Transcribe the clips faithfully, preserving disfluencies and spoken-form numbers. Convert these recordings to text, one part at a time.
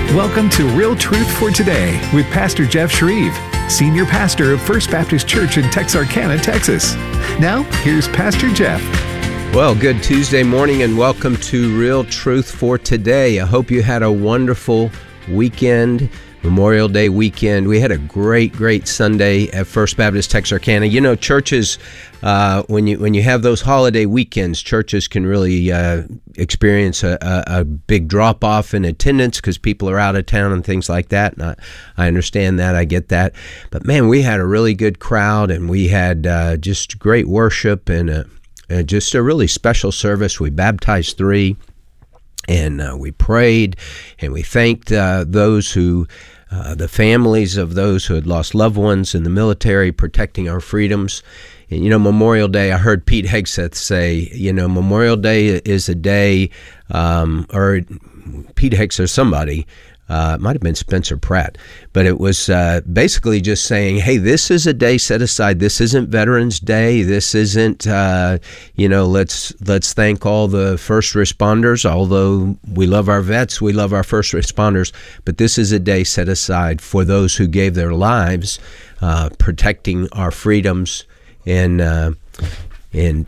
Welcome to Real Truth for Today with Pastor Jeff Shreve, Senior Pastor of First Baptist Church in Texarkana, Texas. Now, here's Pastor Jeff. Well, good Tuesday morning and welcome to Real Truth for Today. I hope you had a wonderful weekend, Memorial Day weekend. We had a great, great Sunday at First Baptist Texarkana. You know, churches, uh, when you when you have those holiday weekends, churches can really uh, experience a, a, a big drop-off in attendance because people are out of town and things like that. And I, I understand that. I get that. But, man, we had a really good crowd, and we had uh, just great worship and a, a, just a really special service. We baptized three. And uh, we prayed, and we thanked uh, those who, uh, the families of those who had lost loved ones in the military, protecting our freedoms. And, you know, Memorial Day, I heard Pete Hegseth say, you know, Memorial Day is a day, um, or Pete Hegseth or somebody, Uh, it might have been Spencer Pratt, but it was uh, basically just saying, hey, this is a day set aside. This isn't Veterans Day. This isn't, uh, you know, let's let's thank all the first responders. Although we love our vets, we love our first responders, but this is a day set aside for those who gave their lives uh, protecting our freedoms and uh, and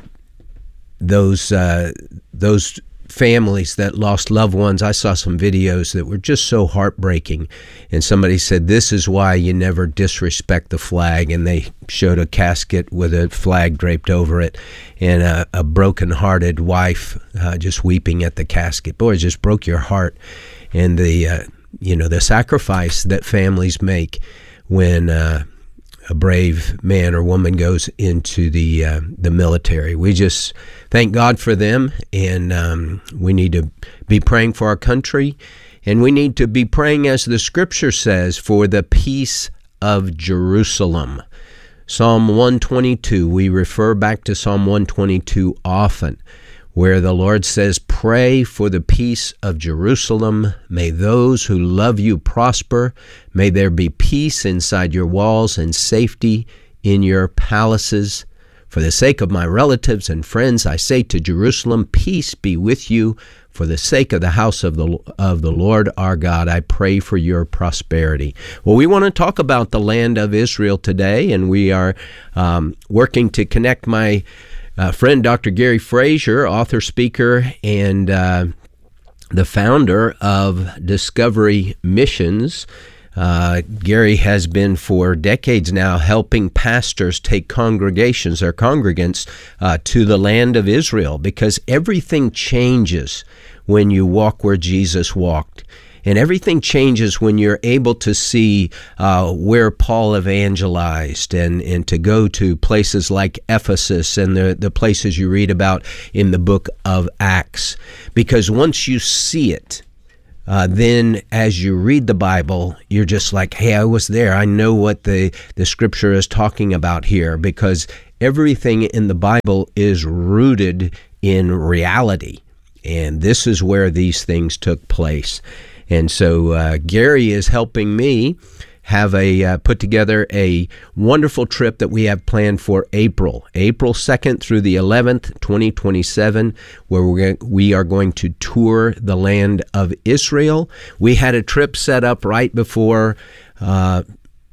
those uh, those. families that lost loved ones. I saw some videos that were just so heartbreaking, and somebody said, this is why you never disrespect the flag, and they showed a casket with a flag draped over it and a, a broken-hearted wife uh, just weeping at the casket. Boy, it just broke your heart. And the uh, you know the sacrifice that families make when uh, a brave man or woman goes into the uh, the military. We just thank God for them, and um, we need to be praying for our country, and we need to be praying, as the Scripture says, for the peace of Jerusalem. Psalm one twenty-two, we refer back to Psalm one twenty-two often, where the Lord says, pray for the peace of Jerusalem. May those who love you prosper. May there be peace inside your walls and safety in your palaces. For the sake of my relatives and friends, I say to Jerusalem, peace be with you. For the sake of the house of the of the Lord our God, I pray for your prosperity. Well, we want to talk about the land of Israel today, and we are um, working to connect my Uh, friend Doctor Gary Frazier, author, speaker, and uh, the founder of Discovery Missions. Uh, Gary has been for decades now helping pastors take congregations, their congregants, uh, to the land of Israel, because everything changes when you walk where Jesus walked. And everything changes when you're able to see uh, where Paul evangelized and, and to go to places like Ephesus and the, the places you read about in the book of Acts. Because once you see it, uh, then as you read the Bible, you're just like, hey, I was there. I know what the, the Scripture is talking about here, because everything in the Bible is rooted in reality. And this is where these things took place. And so uh, Gary is helping me have a uh, put together a wonderful trip that we have planned for April, April second through the eleventh, twenty twenty-seven, where we're, we are going to tour the land of Israel. We had a trip set up right before uh,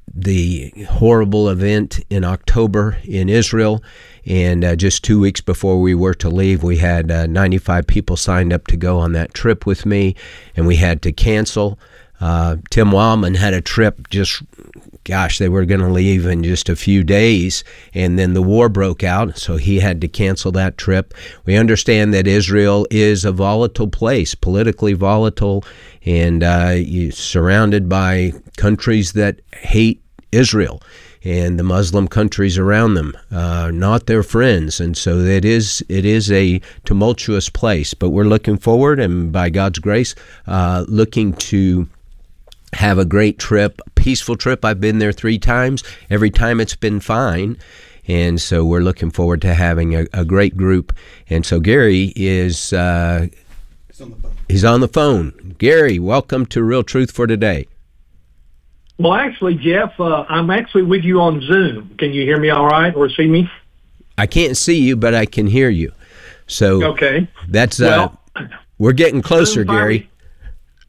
the horrible event in October in Israel. And uh, just two weeks before we were to leave, we had uh, ninety-five people signed up to go on that trip with me, and we had to cancel. Uh, Tim Wildman had a trip just, gosh, they were going to leave in just a few days, and then the war broke out, so he had to cancel that trip. We understand that Israel is a volatile place, politically volatile, and uh, you're surrounded by countries that hate Israel. And the Muslim countries around them are uh, not their friends. And so it is it is a tumultuous place. But we're looking forward, and by God's grace, uh, looking to have a great trip, a peaceful trip. I've been there three times. Every time it's been fine. And so we're looking forward to having a, a great group. And so Gary is uh, he's on the phone. He's on the phone. Gary, welcome to Real Truth for Today. Well, actually, Jeff, uh, I'm actually with you on Zoom. Can you hear me all right, or see me? I can't see you, but I can hear you. So okay, that's uh, well, we're getting closer, Gary.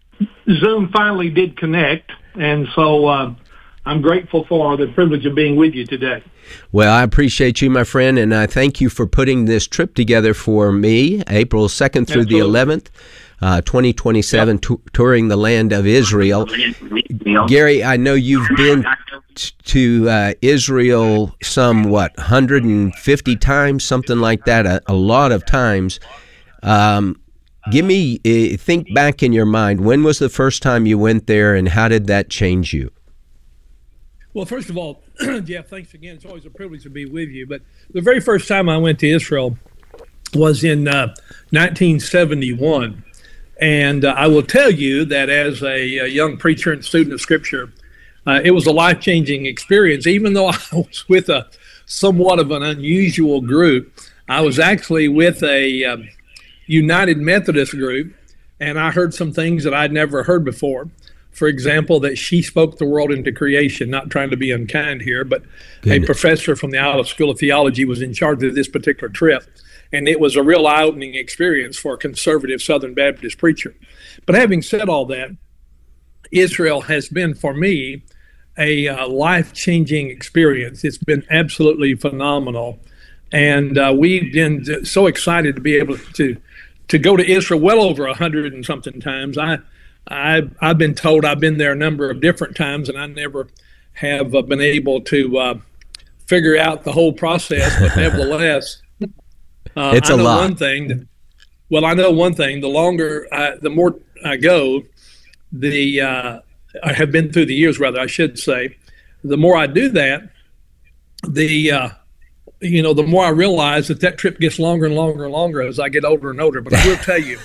Zoom finally did connect, and so uh, I'm grateful for the privilege of being with you today. Well, I appreciate you, my friend, and I thank you for putting this trip together for me, April second through Absolutely. the eleventh. Uh, twenty twenty-seven, yep. t- touring the land of Israel. Gary, I know you've been t- to uh, Israel some, what, one hundred fifty times, something like that, a, a lot of times. Um, give me, uh, think back in your mind, when was the first time you went there, and how did that change you? Well, first of all, Jeff, thanks again. It's always a privilege to be with you. But the very first time I went to Israel was in uh, nineteen seventy-one. And uh, I will tell you that as a, a young preacher and student of Scripture, uh, it was a life-changing experience. Even though I was with a somewhat of an unusual group, I was actually with a um, United Methodist group, and I heard some things that I'd never heard before. For example, that she spoke the world into creation, not trying to be unkind here, but Goodness. A professor from the Olive School of Theology was in charge of this particular trip. And it was a real eye-opening experience for a conservative Southern Baptist preacher. But having said all that, Israel has been, for me, a uh, life-changing experience. It's been absolutely phenomenal. And uh, we've been so excited to be able to to go to Israel well over a hundred and something times. I, I, I've been told I've been there a number of different times, and I never have uh, been able to uh, figure out the whole process, but nevertheless... Uh, it's I a know lot. One thing. That, well, I know one thing. The longer, I, the more I go, the uh, I have been through the years, rather, I should say. The more I do that, the uh, you know, the more I realize that that trip gets longer and longer and longer as I get older and older. But I will tell you,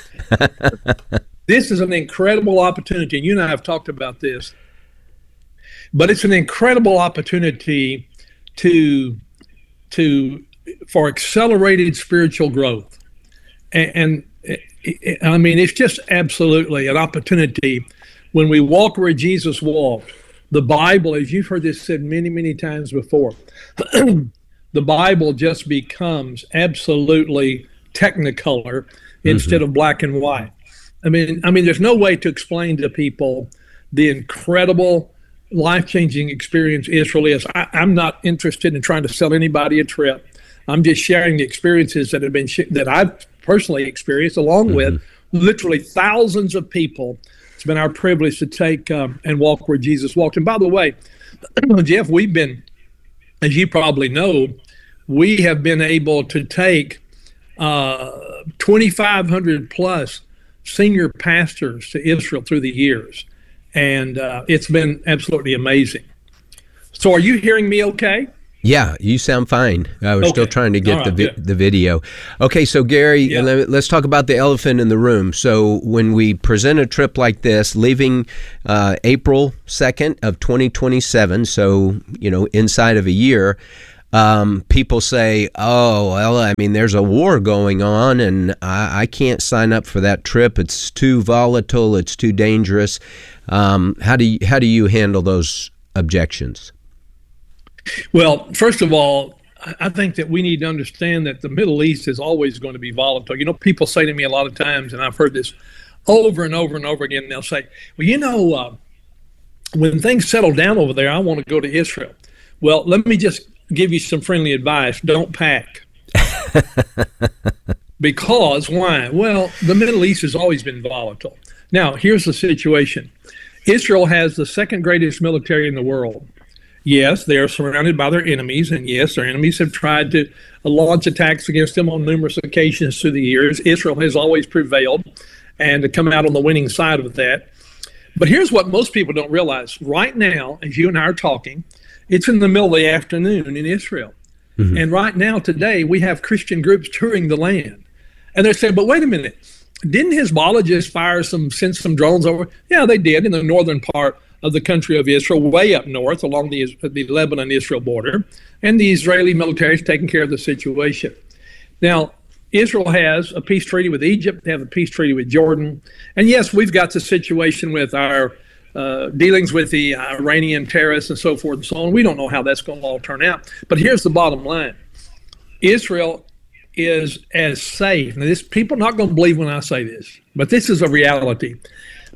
this is an incredible opportunity, and you and I have talked about this. But it's an incredible opportunity to to. for accelerated spiritual growth. And, and I mean, it's just absolutely an opportunity when we walk where Jesus walked. The Bible, as you've heard this said many, many times before, the Bible just becomes absolutely technicolor mm-hmm. instead of black and white. I mean, I mean, there's no way to explain to people the incredible life-changing experience Israel is. I, I'm not interested in trying to sell anybody a trip. I'm just sharing the experiences that have been sh- that I've personally experienced, along mm-hmm. with literally thousands of people. It's been our privilege to take um, and walk where Jesus walked. And by the way, Jeff, we've been, as you probably know, we have been able to take uh, twenty-five hundred plus senior pastors to Israel through the years, and uh, it's been absolutely amazing. So, are you hearing me okay? Yeah, you sound fine. I was okay. still trying to get right, the vi- the video. Okay, so Gary, yeah. let, let's talk about the elephant in the room. So when we present a trip like this, leaving uh, April second of twenty twenty-seven, so, you know, inside of a year, um, people say, oh, well, I mean, there's a war going on, and I, I can't sign up for that trip. It's too volatile. It's too dangerous. Um, how do you, how do you handle those objections? Well, first of all, I think that we need to understand that the Middle East is always going to be volatile. You know, people say to me a lot of times, and I've heard this over and over and over again, they'll say, well, you know, uh, when things settle down over there, I want to go to Israel. Well, let me just give you some friendly advice. Don't pack. Because, why? Well, the Middle East has always been volatile. Now, here's the situation. Israel has the second greatest military in the world. Yes, they are surrounded by their enemies, and yes, their enemies have tried to launch attacks against them on numerous occasions through the years. Israel has always prevailed and to come out on the winning side of that. But here's what most people don't realize. Right now, as you and I are talking, it's in the middle of the afternoon in Israel. Mm-hmm. And right now, today, we have Christian groups touring the land. And they're saying, but wait a minute, didn't Hezbollah just fire some, send some drones over? Yeah, they did in the northern part of the country of Israel, way up north along the, the Lebanon-Israel border, and the Israeli military is taking care of the situation. Now, Israel has a peace treaty with Egypt, they have a peace treaty with Jordan, and yes, we've got the situation with our uh, dealings with the Iranian terrorists and so forth and so on. We don't know how that's going to all turn out, but here's the bottom line. Israel is as safe, now this people are not going to believe when I say this, but this is a reality.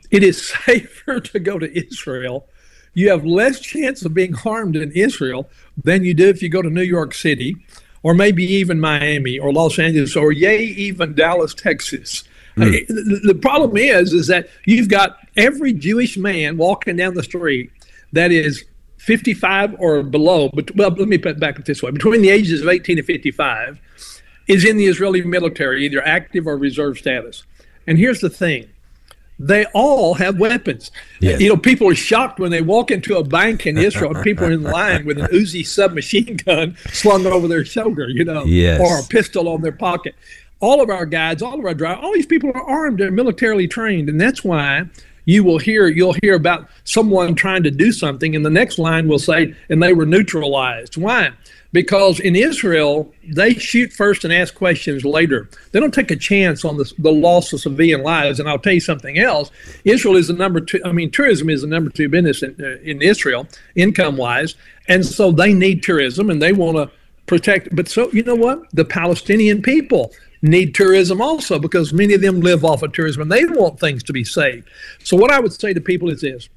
it is safer to go to Israel. You have less chance of being harmed in Israel than you do if you go to New York City, or maybe even Miami or Los Angeles, or yay, even Dallas, Texas. Mm. The, the problem is, is that you've got every Jewish man walking down the street that is fifty-five or below, but well, let me put it back this way, between the ages of eighteen and fifty-five, is in the Israeli military, either active or reserve status. And here's the thing. They all have weapons. Yes. You know, people are shocked when they walk into a bank in Israel and people are in line with an Uzi submachine gun slung over their shoulder, you know, yes. or a pistol on their pocket. All of our guides, all of our drivers, all these people are armed, they're militarily trained. And that's why you will hear, you'll hear about someone trying to do something, and the next line will say, and they were neutralized. Why? Because in Israel, they shoot first and ask questions later. They don't take a chance on the, the loss of civilian lives. And I'll tell you something else. Israel is the number two, I mean, tourism is the number two business in, uh, in Israel, income-wise. And so they need tourism, and they want to protect. But so, you know what? The Palestinian people need tourism also, because many of them live off of tourism, and they want things to be safe. So what I would say to people is this.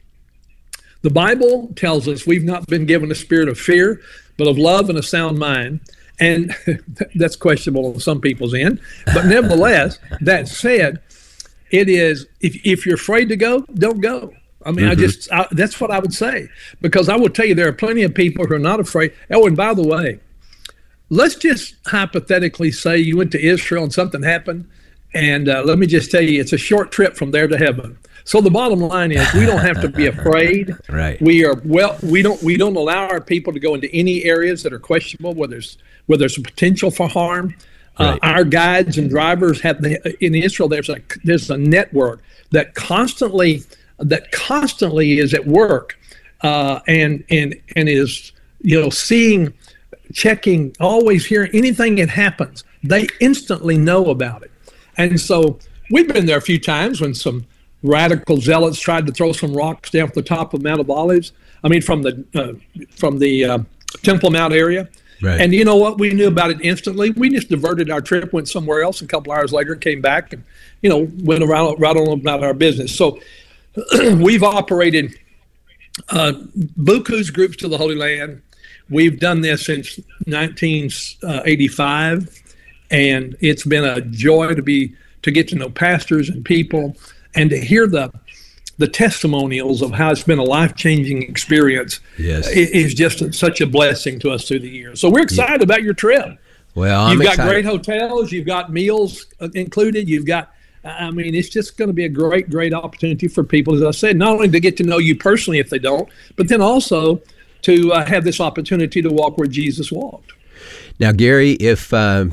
The Bible tells us we've not been given a spirit of fear, but of love and a sound mind. And that's questionable on some people's end. But nevertheless, that said, it is, if, if you're afraid to go, don't go. I mean, mm-hmm. I just, I, that's what I would say. Because I will tell you, there are plenty of people who are not afraid. Oh, and by the way, let's just hypothetically say you went to Israel and something happened. And uh, let me just tell you, it's a short trip from there to heaven. So the bottom line is, we don't have to be afraid. Right. We are well. We don't. We don't allow our people to go into any areas that are questionable, where there's where there's a potential for harm. Right. Uh, our guides and drivers have the, in Israel. There's a there's a network that constantly that constantly is at work, uh, and and and is you know seeing, checking, always hearing anything that happens. They instantly know about it, and so we've been there a few times when some radical zealots tried to throw some rocks down from the top of Mount of Olives. I mean, from the uh, from the uh, Temple Mount area. Right. And you know what? We knew about it instantly. We just diverted our trip, went somewhere else, and a couple hours later came back and, you know, went around right on about our business. So we've operated uh, Buku's groups to the Holy Land. We've done this since nineteen eighty-five, and it's been a joy to be to get to know pastors and people, and to hear the the testimonials of how it's been a life-changing experience. Yes. Is just a, such a blessing to us through the years. So we're excited yeah. about your trip. Well, I'm You've got excited. Great hotels. You've got meals included. You've got, I mean, it's just going to be a great, great opportunity for people, as I said, not only to get to know you personally if they don't, but then also to uh, have this opportunity to walk where Jesus walked. Now, Gary, if... Uh,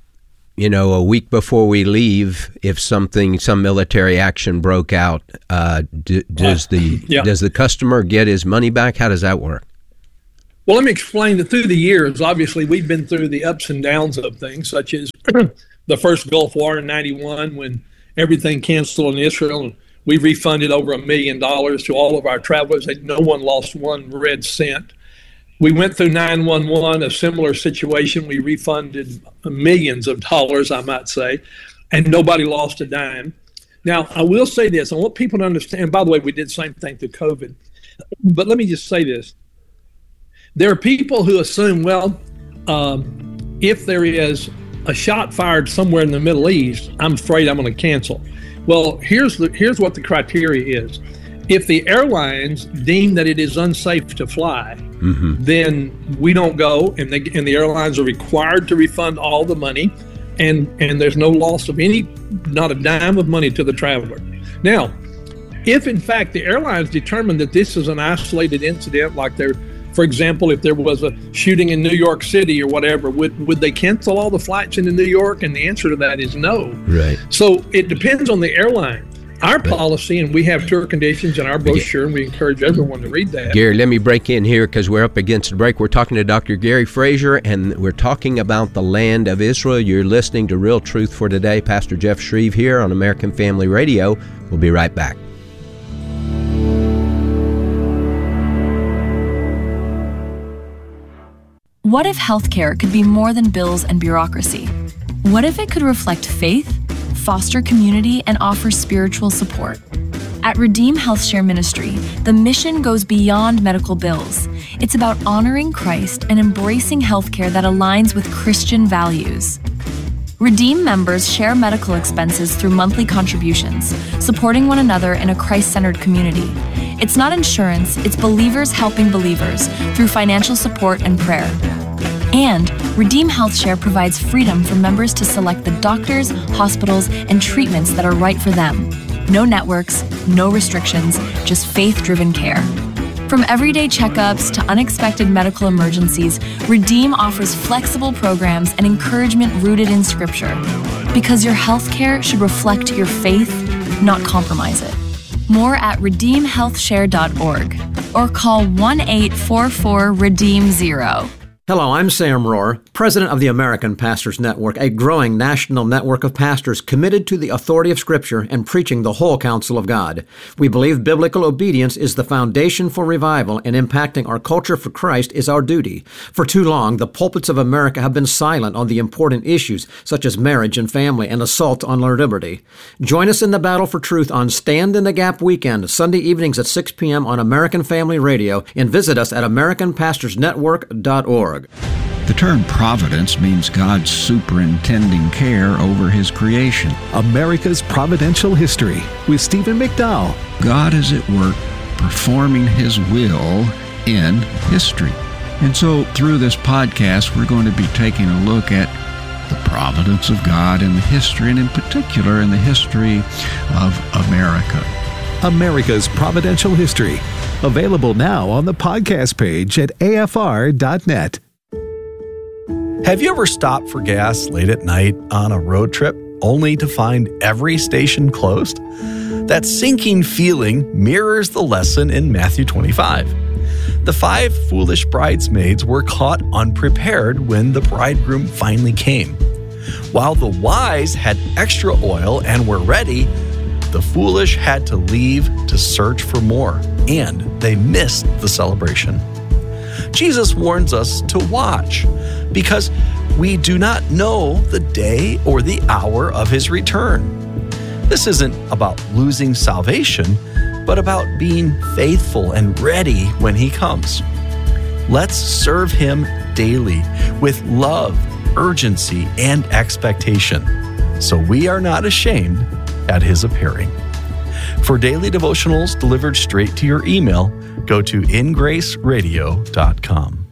you know, a week before we leave, if something, some military action broke out, uh, d- does the yeah. does the customer get his money back? How does that work? Well, let me explain that through the years, obviously, we've been through the ups and downs of things, such as the first Gulf War in ninety-one, when everything canceled in Israel, and we refunded over a million dollars to all of our travelers. No one lost one red cent. We went through nine one one, a similar situation. We refunded millions of dollars, I might say, and nobody lost a dime. Now, I will say this. I want people to understand, by the way, we did the same thing through COVID. But let me just say this. There are people who assume, well, um, if there is a shot fired somewhere in the Middle East, I'm afraid I'm going to cancel. Well, here's the, here's what the criteria is. If the airlines deem that it is unsafe to fly, mm-hmm. then we don't go, and, they, and the airlines are required to refund all the money, and, and there's no loss of any, not a dime of money to the traveler. Now, if in fact the airlines determine that this is an isolated incident, like they're, for example, if there was a shooting in New York City or whatever, would, would they cancel all the flights into New York? And the answer to that is no. Right. So it depends on the airline. Our policy, and we have tour conditions in our brochure, and we encourage everyone to read that. Gary, let me break in here because we're up against the break. We're talking to Doctor Gary Frazier, and we're talking about the land of Israel. You're listening to Real Truth for Today. Pastor Jeff Shreve here on American Family Radio. We'll be right back. What if healthcare could be more than bills and bureaucracy? What if it could reflect faith, foster community, and offer spiritual support? At Redeem Health Share Ministry, the mission goes beyond medical bills. It's about honoring Christ and embracing healthcare that aligns with Christian values. Redeem members share medical expenses through monthly contributions, supporting one another in a Christ-centered community. It's not insurance, it's believers helping believers through financial support and prayer. And Redeem Health Share provides freedom for members to select the doctors, hospitals, and treatments that are right for them. No networks, no restrictions, just faith-driven care. From everyday checkups to unexpected medical emergencies, Redeem offers flexible programs and encouragement rooted in Scripture. Because your health care should reflect your faith, not compromise it. More at redeem health share dot org or call one eight four four redeem zero. Hello, I'm Sam Rohr, president of the American Pastors Network, a growing national network of pastors committed to the authority of Scripture and preaching the whole counsel of God. We believe biblical obedience is the foundation for revival, and impacting our culture for Christ is our duty. For too long, the pulpits of America have been silent on the important issues such as marriage and family and assault on our liberty. Join us in the battle for truth on Stand in the Gap weekend, Sunday evenings at six p.m. on American Family Radio, and visit us at american pastors network dot org. The term providence means God's superintending care over His creation. America's Providential History with Stephen McDowell. God is at work performing His will in history. And so through this podcast, we're going to be taking a look at the providence of God in the history, and in particular in the history of America. America's Providential History. Available now on the podcast page at A F R dot net. Have you ever stopped for gas late at night on a road trip only to find every station closed? That sinking feeling mirrors the lesson in Matthew twenty-five. The five foolish bridesmaids were caught unprepared when the bridegroom finally came. While the wise had extra oil and were ready, the foolish had to leave to search for more, and they missed the celebration. Jesus warns us to watch because we do not know the day or the hour of His return. This isn't about losing salvation, but about being faithful and ready when He comes. Let's serve Him daily with love, urgency, and expectation, so we are not ashamed at His appearing. For daily devotionals delivered straight to your email, go to in grace radio dot com.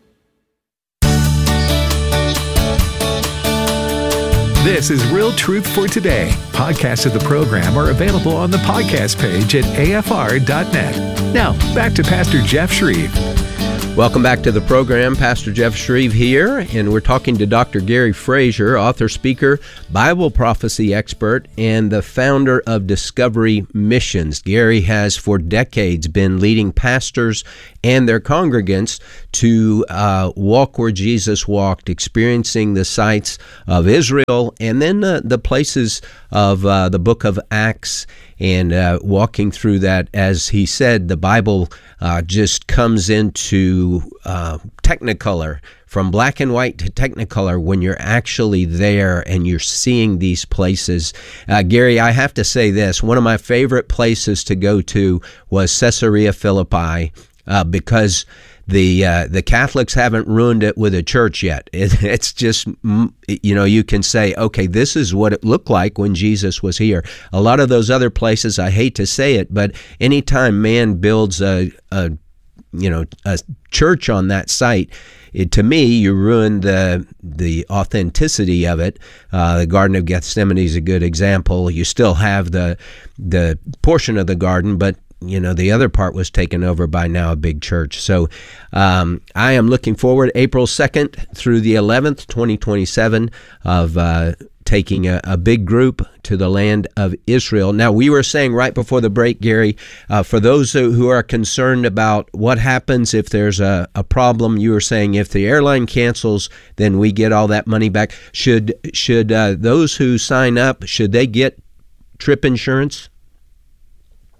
This is Real Truth for Today. Podcasts of the program are available on the podcast page at A F R dot net. Now, back to Pastor Jeff Shreve. Welcome back to the program. Pastor Jeff Shreve here, and we're talking to Doctor Gary Frazier, author, speaker, Bible prophecy expert, and the founder of Discovery Missions. Gary has for decades been leading pastors and their congregants to uh, walk where Jesus walked, experiencing the sights of Israel and then uh, the places of uh, the book of Acts, and uh, walking through that. As he said, the Bible uh, just comes into uh, Technicolor, from black and white to Technicolor, when you're actually there and you're seeing these places. Uh, Gary, I have to say this. One of my favorite places to go to was Caesarea Philippi, uh, because The uh, the Catholics haven't ruined it with a church yet. It, it's just, you know, you can say, okay, this is what it looked like when Jesus was here. A lot of those other places, I hate to say it, but anytime man builds a, a you know, a church on that site, it, to me, you ruin the the authenticity of it. Uh, the Garden of Gethsemane is a good example. You still have the the portion of the garden, but you know, the other part was taken over by now a big church. So um, I am looking forward April second through the eleventh, twenty twenty-seven, of uh, taking a, a big group to the land of Israel. Now, we were saying right before the break, Gary, uh, for those who, who are concerned about what happens if there's a, a problem, you were saying if the airline cancels, then we get all that money back. Should, should uh, those who sign up, should they get trip insurance?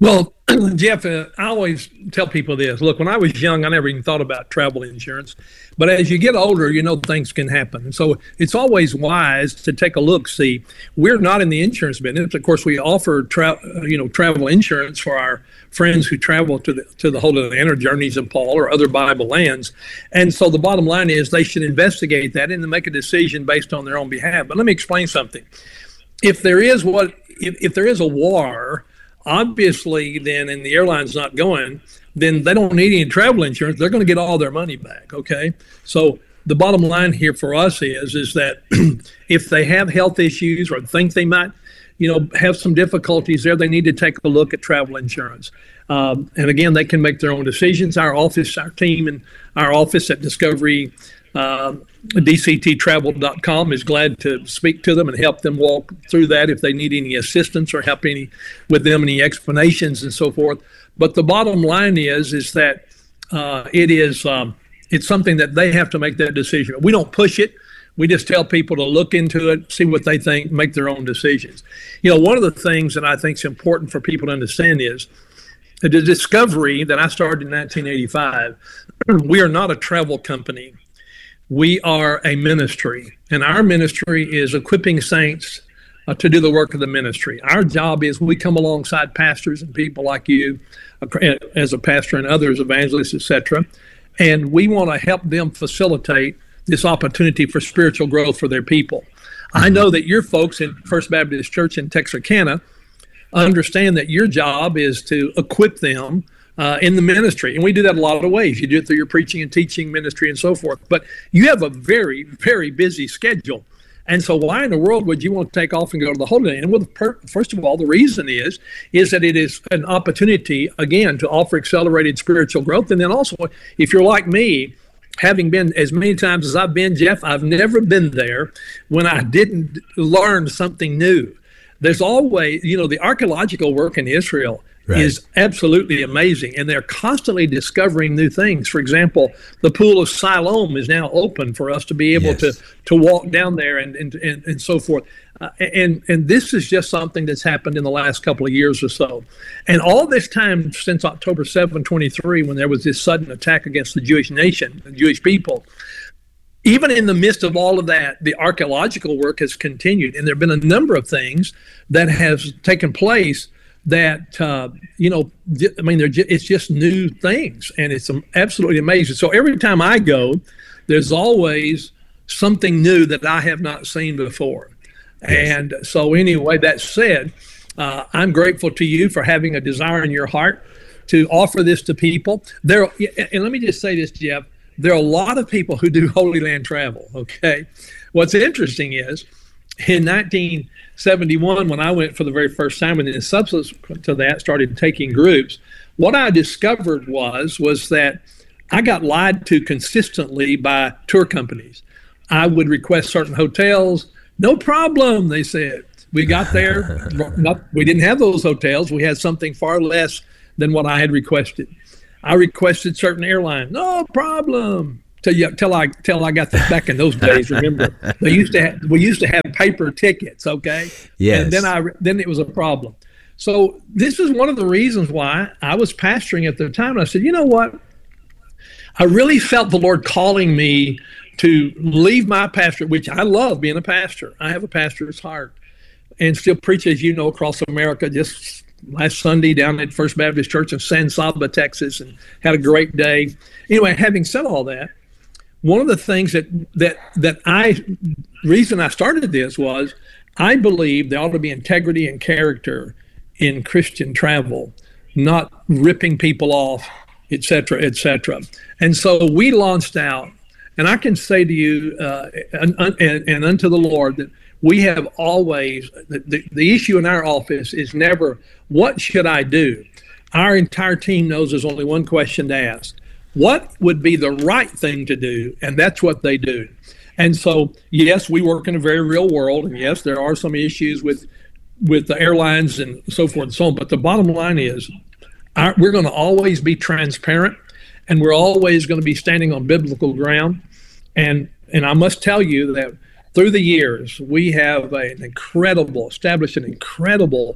Well, Jeff, uh, I always tell people this. Look, when I was young, I never even thought about travel insurance. But as you get older, you know things can happen. And so it's always wise to take a look. See, we're not in the insurance business. Of course, we offer tra- you know travel insurance for our friends who travel to the to the Holy Land or Journeys of Paul or other Bible lands. And so the bottom line is they should investigate that and then make a decision based on their own behalf. But let me explain something. If there is what if, if there is a war, obviously, then, and the airline's not going, then they don't need any travel insurance. They're going to get all their money back, okay? So the bottom line here for us is, is that if they have health issues or think they might, you know, have some difficulties there, they need to take a look at travel insurance. Um, and again, they can make their own decisions. Our office, our team, and our office at Discovery Uh, D C T travel dot com is glad to speak to them and help them walk through that if they need any assistance or help any with them, any explanations and so forth. But the bottom line is, is that uh, it is um, it's something that they have to make that decision. We don't push it. We just tell people to look into it, see what they think, make their own decisions. You know, one of the things that I think is important for people to understand is the Discovery that I started in nineteen eighty-five, we are not a travel company. We are a ministry, and our ministry is equipping saints uh, to do the work of the ministry. Our job is we come alongside pastors and people like you uh, as a pastor and others, evangelists, et cetera, and we want to help them facilitate this opportunity for spiritual growth for their people. I know that your folks in First Baptist Church in Texarkana understand that your job is to equip them Uh, in the ministry. And we do that a lot of ways. You do it through your preaching and teaching ministry and so forth. But you have a very, very busy schedule. And so why in the world would you want to take off and go to the Holy Land? Well, per- first of all, the reason is, is that it is an opportunity, again, to offer accelerated spiritual growth. And then also, if you're like me, having been as many times as I've been, Jeff, I've never been there when I didn't learn something new. There's always, you know, the archaeological work in Israel Right. is absolutely amazing, and they're constantly discovering new things. For example, the Pool of Siloam is now open for us to be able yes. to to walk down there and and, and, and so forth. Uh, and and this is just something that's happened in the last couple of years or so. And all this time since October seventh, twenty-three, when there was this sudden attack against the Jewish nation, the Jewish people, even in the midst of all of that, the archaeological work has continued, and there have been a number of things that have taken place that, uh, you know, I mean, they're just, it's just new things, and it's absolutely amazing. So every time I go, there's always something new that I have not seen before. Yes. And so anyway, that said, uh, I'm grateful to you for having a desire in your heart to offer this to people. There, and let me just say this, Jeff, there are a lot of people who do Holy Land travel, okay? What's interesting is, in nineteen seventy-one, when I went for the very first time, and then subsequent to that, started taking groups, what I discovered was was that I got lied to consistently by tour companies. I would request certain hotels. No problem, they said. We got there. Not, we didn't have those hotels. We had something far less than what I had requested. I requested certain airlines. No problem. Till, you, till I till I got this back in those days. Remember, they used to have, we used to have paper tickets. Okay, yes. And then I then it was a problem. So this is one of the reasons why I was pastoring at the time. And I said, you know what? I really felt the Lord calling me to leave my pastor, which I love being a pastor. I have a pastor's heart, and still preach, as you know, across America. Just last Sunday down at First Baptist Church in San Saba, Texas, and had a great day. Anyway, having said all that, one of the things that that that I reason I started this was I believe there ought to be integrity and character in Christian travel, not ripping people off, et cetera, et cetera. And so we launched out, and I can say to you uh, and, and, and unto the Lord that we have always, the, the, the issue in our office is never, what should I do? Our entire team knows there's only one question to ask. What would be the right thing to do? And that's what they do. And so, yes, we work in a very real world, and yes, there are some issues with with the airlines and so forth and so on. But the bottom line is, our, we're going to always be transparent, and we're always going to be standing on biblical ground. And and I must tell you that through the years, we have an incredible, established an incredible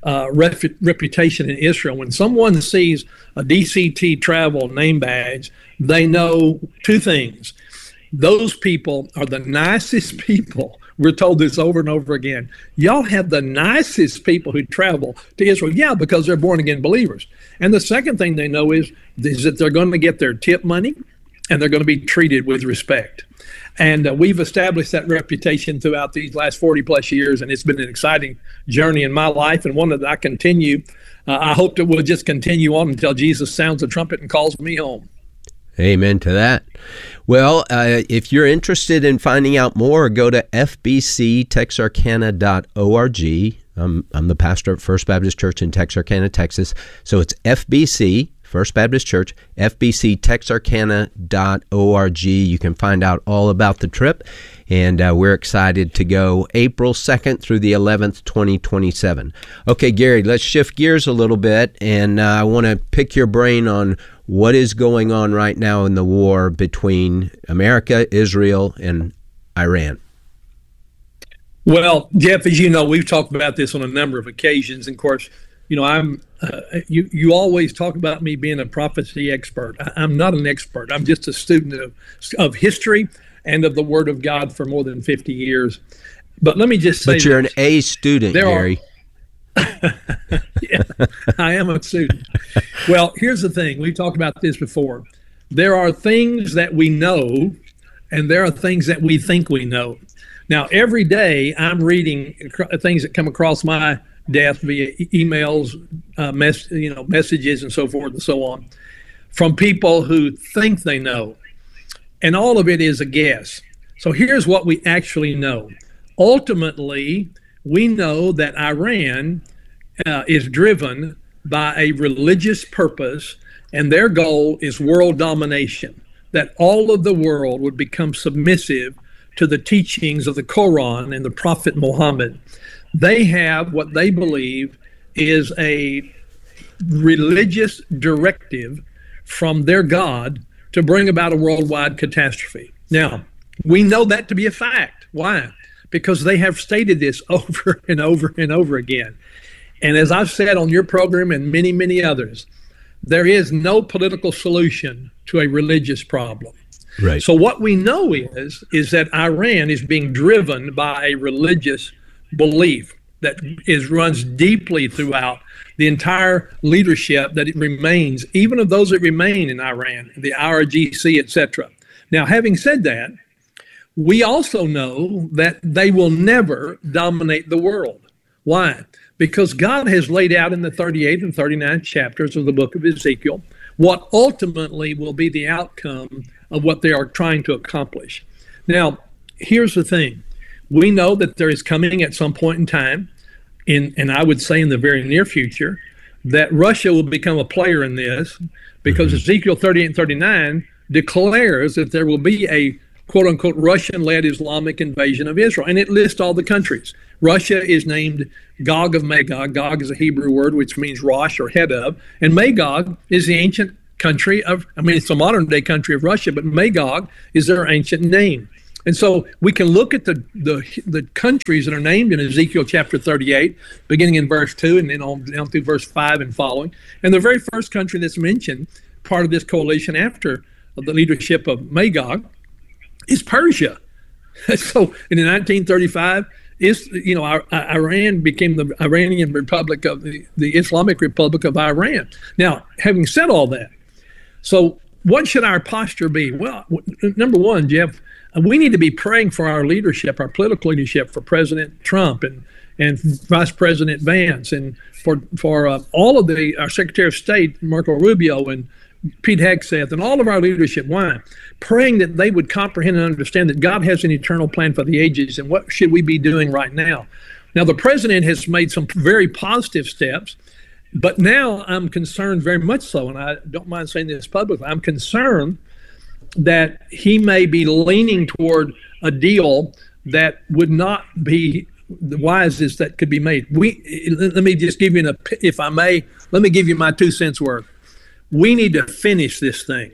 uh, rep- reputation in Israel. When someone sees a D C T travel name badge, they know two things. Those people are the nicest people. We're told this over and over again. Y'all have the nicest people who travel to Israel. Yeah, because they're born-again believers. And the second thing they know is, is that they're going to get their tip money and they're going to be treated with respect. And uh, we've established that reputation throughout these last forty plus years, and it's been an exciting journey in my life, and one that I continue. Uh, I hope that we'll just continue on until Jesus sounds the trumpet and calls me home. Amen to that. Well, uh, if you're interested in finding out more, go to f b c texarkana dot org. I'm, I'm the pastor at First Baptist Church in Texarkana, Texas. So it's F B C, First Baptist Church, f b c texarkana dot org. You can find out all about the trip, and uh, we're excited to go April second through the eleventh, twenty twenty-seven. Okay, Gary, let's shift gears a little bit, and uh, I want to pick your brain on what is going on right now in the war between America, Israel, and Iran. Well, Jeff, as you know, we've talked about this on a number of occasions. And of course, you know, I'm uh, you you always talk about me being a prophecy expert. I, I'm not an expert. I'm just a student of of history and of the Word of God for more than fifty years. But let me just say, but you're this. an A student, there Gary. Are, yeah, I am a student. Well, here's the thing. We've talked about this before. There are things that we know, and there are things that we think we know. Now, every day I'm reading things that come across my desk via e- emails, uh, mess, you know, messages, and so forth and so on, from people who think they know, and all of it is a guess. So here's what we actually know. Ultimately, we know that Iran uh, is driven by a religious purpose, and their goal is world domination, that all of the world would become submissive to the teachings of the Quran and the Prophet Muhammad. They have what they believe is a religious directive from their God to bring about a worldwide catastrophe. Now, we know that to be a fact. Why? Because they have stated this over and over and over again. And as I've said on your program and many, many others, there is no political solution to a religious problem. Right. So what we know is, is that Iran is being driven by a religious belief that is runs deeply throughout the entire leadership that it remains, even of those that remain in Iran, the I R G C, et cetera. Now, having said that, we also know that they will never dominate the world. Why? Because God has laid out in the thirty-eighth and thirty-ninth chapters of the book of Ezekiel what ultimately will be the outcome of what they are trying to accomplish. Now, here's the thing. We know that there is coming at some point in time, in, and I would say in the very near future, that Russia will become a player in this, because mm-hmm. Ezekiel thirty-eight and thirty-nine declares that there will be a quote-unquote Russian-led Islamic invasion of Israel. And it lists all the countries. Russia is named Gog of Magog. Gog is a Hebrew word which means Rosh or head of. And Magog is the ancient country of, I mean, it's a modern-day country of Russia, but Magog is their ancient name. And so we can look at the, the the countries that are named in Ezekiel chapter thirty-eight, beginning in verse two and then on down through verse five and following. And the very first country that's mentioned, part of this coalition after the leadership of Magog, is Persia. So in nineteen thirty-five, is you know Iran became the Iranian Republic of the, the Islamic Republic of Iran. Now, having said all that, so what should our posture be? Well, number one, Jeff, we need to be praying for our leadership, our political leadership, for President Trump and and Vice President Vance, and for for uh, all of the our Secretary of State Marco Rubio and Pete Hegseth and all of our leadership. Why? Praying that they would comprehend and understand that God has an eternal plan for the ages, and what should we be doing right now? Now, the president has made some very positive steps, but now I'm concerned very much so, and I don't mind saying this publicly, I'm concerned that he may be leaning toward a deal that would not be the wisest that could be made. We let me just give you an, if I may, let me give you my two cents worth. We need to finish this thing.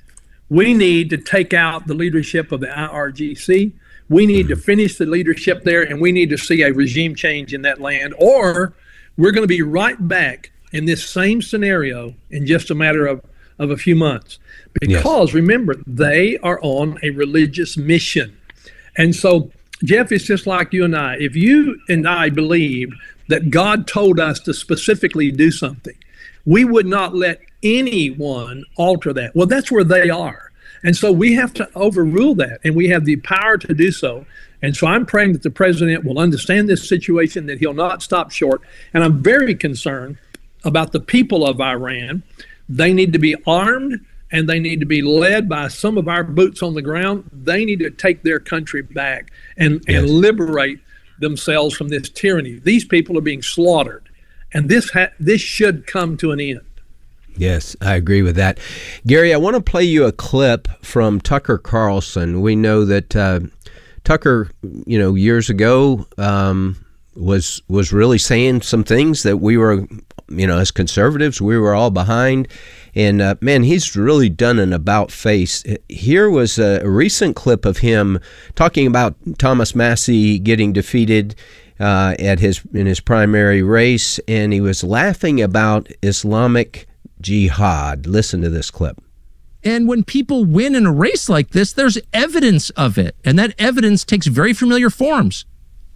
We need to take out the leadership of the I R G C. We need to finish the leadership there, and we need to see a regime change in that land, or we're going to be right back in this same scenario in just a matter of, of a few months. Because yes. remember, they are on a religious mission. And so, Jeff, it's just like you and I. If you and I believed that God told us to specifically do something, we would not let anyone alter that. Well, that's where they are. And so we have to overrule that, and we have the power to do so. And so I'm praying that the president will understand this situation, that he'll not stop short. And I'm very concerned about the people of Iran. They need to be armed, and they need to be led by some of our boots on the ground. They need to take their country back and, yes. and liberate themselves from this tyranny. These people are being slaughtered, and this ha- this should come to an end. Yes, I agree with that. Gary, I want to play you a clip from Tucker Carlson. We know that uh, Tucker, you know, years ago um, was was really saying some things that we were, you know, as conservatives, we were all behind. And uh, man, he's really done an about face. Here was a, a recent clip of him talking about Thomas Massie getting defeated uh, at his in his primary race, and he was laughing about Islamic jihad. Listen to this clip. And when people win in a race like this, there's evidence of it. And that evidence takes very familiar forms.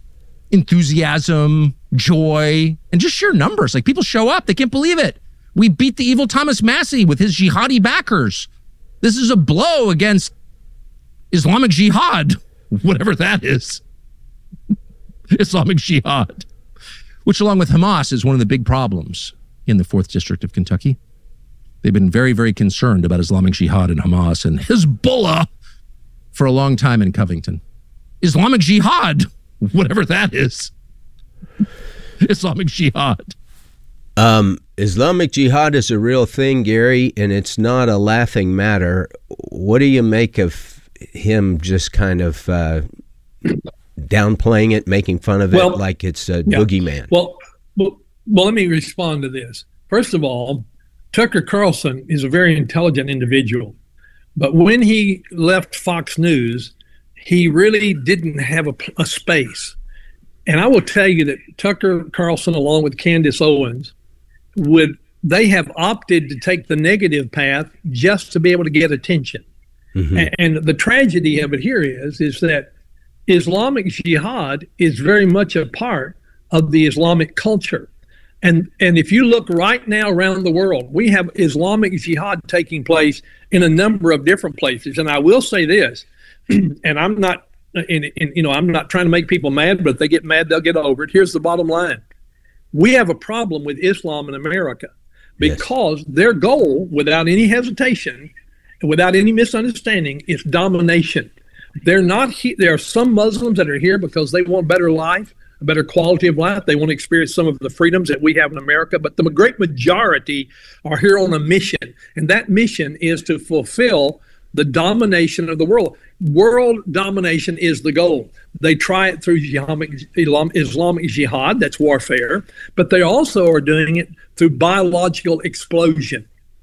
Enthusiasm, joy, and just sheer numbers. Like, people show up. They can't believe it. We beat the evil Thomas Massie with his jihadi backers. This is a blow against Islamic jihad, whatever that is. Islamic jihad, which along with Hamas is one of the big problems in the fourth District of Kentucky. They've been very, very concerned about Islamic Jihad and Hamas and Hezbollah for a long time in Covington. Islamic Jihad, whatever that is. Islamic Jihad. Um, Islamic Jihad is a real thing, Gary, and it's not a laughing matter. What do you make of him just kind of uh, downplaying it, making fun of well, it like it's a yeah. boogeyman? Well, well, well, let me respond to this. First of all, Tucker Carlson is a very intelligent individual, but when he left Fox News, he really didn't have a, a space. And I will tell you that Tucker Carlson, along with Candace Owens, would they have opted to take the negative path just to be able to get attention. Mm-hmm. And, and the tragedy of it here is, is that Islamic Jihad is very much a part of the Islamic culture. And and if you look right now around the world, we have Islamic Jihad taking place in a number of different places. And I will say this, and I'm not, in, in, you know, I'm not trying to make people mad, but if they get mad, they'll get over it. Here's the bottom line. We have a problem with Islam in America because yes. their goal, without any hesitation, without any misunderstanding, is domination. They're not he- there are some Muslims that are here because they want better life, a better quality of life. They want to experience some of the freedoms that we have in America, but the great majority are here on a mission, and that mission is to fulfill the domination of the world. World domination is the goal. They try it through Islamic, Islamic Jihad, that's warfare, but they also are doing it through biological explosion.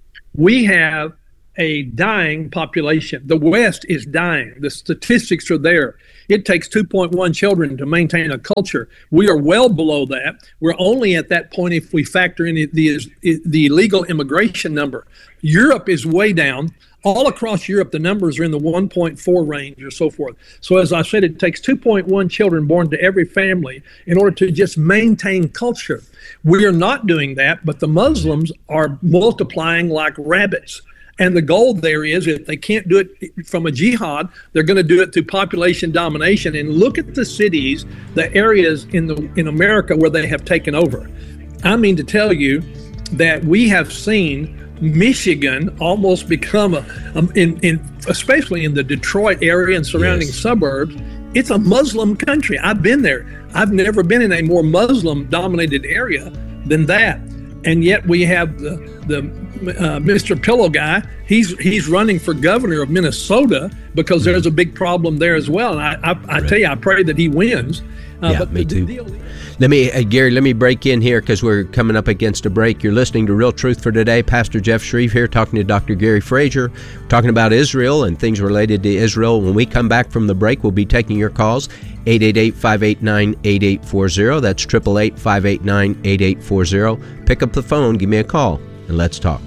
We have a dying population. The West is dying. The statistics are there. It takes two point one children to maintain a culture. We are well below that. We're only at that point if we factor in the, the, the illegal immigration number. Europe is way down. All across Europe, the numbers are in the one point four range or so forth. So as I said, it takes two point one children born to every family in order to just maintain culture. We are not doing that, but the Muslims are multiplying like rabbits. And the goal there is, if they can't do it from a jihad, they're going to do it through population domination. And look at the cities, the areas in the in America where they have taken over. I mean to tell you that we have seen Michigan almost become a, um, in, in especially in the Detroit area and surrounding yes. suburbs, it's a Muslim country. I've been there. I've never been in a more Muslim-dominated area than that. And yet we have the the uh, Mister Pillow guy. He's he's running for governor of Minnesota because there's a big problem there as well. And I I, I tell you, I pray that he wins. Uh, yeah, but me the too. deal- Let me, uh, Gary, let me break in here because we're coming up against a break. You're listening to Real Truth for Today. Pastor Jeff Shreve here talking to Doctor Gary Frazier, talking about Israel and things related to Israel. When we come back from the break, we'll be taking your calls, eight eight eight, five eight nine, eight eight four zero. That's eight eight eight, five eight nine, eight eight four zero. Pick up the phone, give me a call, and let's talk.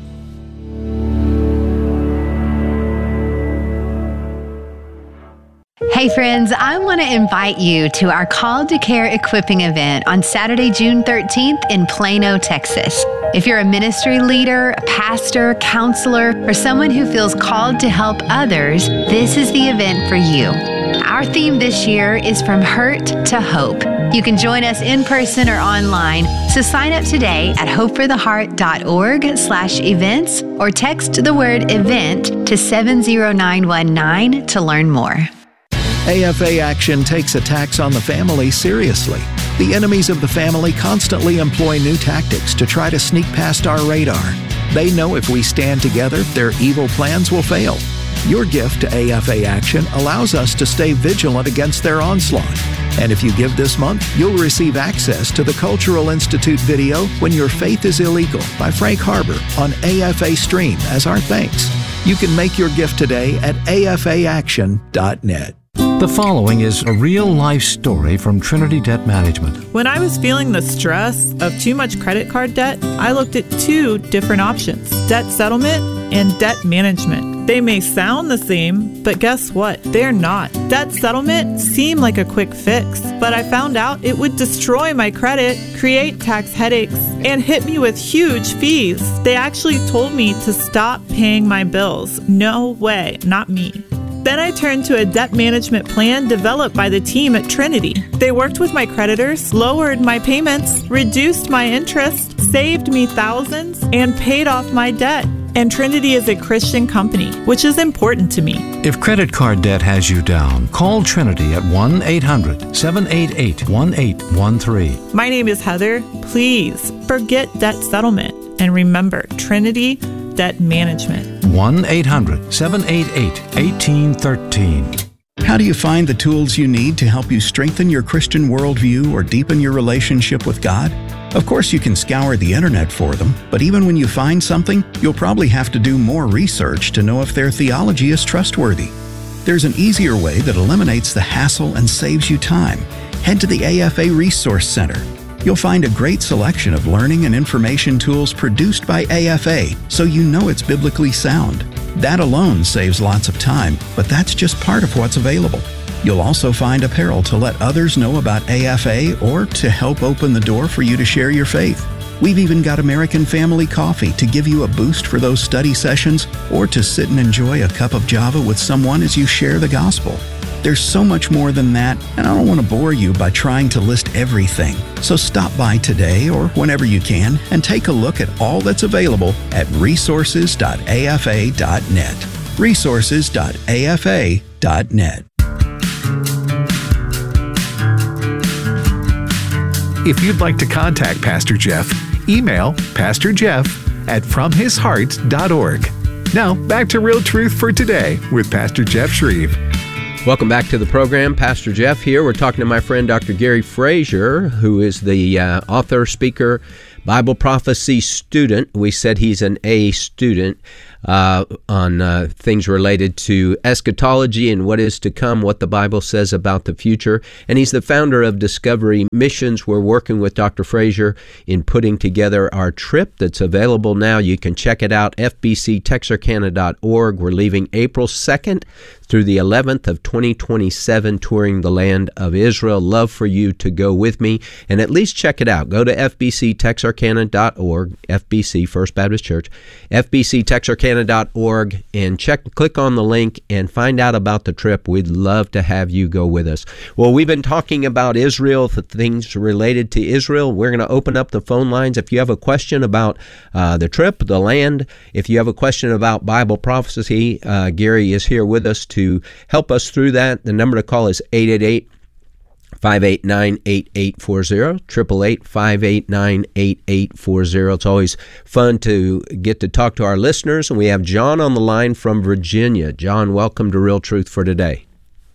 Hey friends, I want to invite you to our Call to Care Equipping event on Saturday, June thirteenth in Plano, Texas. If you're a ministry leader, a pastor, counselor, or someone who feels called to help others, this is the event for you. Our theme this year is From Hurt to Hope. You can join us in person or online, so sign up today at hopefortheheart.org slash events or text the word event to seven zero nine one nine to learn more. A F A Action takes attacks on the family seriously. The enemies of the family constantly employ new tactics to try to sneak past our radar. They know if we stand together, their evil plans will fail. Your gift to A F A Action allows us to stay vigilant against their onslaught. And if you give this month, you'll receive access to the Cultural Institute video When Your Faith is Illegal by Frank Harbor on A F A Stream as our thanks. You can make your gift today at A F A action dot net. The following is a real-life story from Trinity Debt Management. When I was feeling the stress of too much credit card debt, I looked at two different options: debt settlement and debt management. They may sound the same, but guess what? They're not. Debt settlement seemed like a quick fix, but I found out it would destroy my credit, create tax headaches, and hit me with huge fees. They actually told me to stop paying my bills. No way, not me. Then I turned to a debt management plan developed by the team at Trinity. They worked with my creditors, lowered my payments, reduced my interest, saved me thousands, and paid off my debt. And Trinity is a Christian company, which is important to me. If credit card debt has you down, call Trinity at one eight hundred, seven eight eight, one eight one three. My name is Heather. Please forget debt settlement and remember Trinity Debt Management. one eight hundred, seven eight eight, one eight one three. How do you find the tools you need to help you strengthen your Christian worldview or deepen your relationship with God? Of course, you can scour the internet for them, but even when you find something, you'll probably have to do more research to know if their theology is trustworthy. There's an easier way that eliminates the hassle and saves you time. Head to the A F A Resource Center. You'll find a great selection of learning and information tools produced by A F A, so you know it's biblically sound. That alone saves lots of time, but that's just part of what's available. You'll also find apparel to let others know about A F A or to help open the door for you to share your faith. We've even got American Family Coffee to give you a boost for those study sessions or to sit and enjoy a cup of Java with someone as you share the gospel. There's so much more than that, and I don't want to bore you by trying to list everything. So stop by today or whenever you can and take a look at all that's available at resources dot A F A dot net. resources dot A F A dot net. If you'd like to contact Pastor Jeff, email Pastor Jeff at from his heart dot org. Now, back to Real Truth for Today with Pastor Jeff Shreve. Welcome back to the program. Pastor Jeff here. We're talking to my friend Doctor Gary Frazier, who is the uh, author, speaker, Bible prophecy student. We said he's an A student uh, on uh, things related to eschatology and what is to come, what the Bible says about the future. And he's the founder of Discovery Missions. We're working with Doctor Frazier in putting together our trip that's available now. You can check it out, f b c texarkana dot org. We're leaving April second through the eleventh of twenty twenty-seven, touring the land of Israel. Love for you to go with me and at least check it out. Go to f b c texarkana dot org, F B C, First Baptist Church, f b c texarkana dot org, and check, click on the link and find out about the trip. We'd love to have you go with us. Well, we've been talking about Israel, the things related to Israel. We're going to open up the phone lines. If you have a question about uh, the trip, the land, if you have a question about Bible prophecy, uh, Gary is here with us to to help us through that. The number to call is eight eight eight, five eight nine, eight eight four zero, eight eight eight, five eight nine, eight eight four zero. It's always fun to get to talk to our listeners, and we have John on the line from Virginia. John, welcome to Real Truth for Today.